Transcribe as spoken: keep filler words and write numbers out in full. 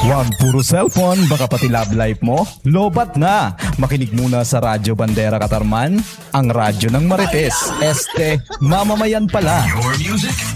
Huwag puro cellphone, baka pati love life mo. Lobat na! Makinig muna sa Radyo Bandera Katarman, ang radyo ng Marites. Este, mamamayan pala. Your music,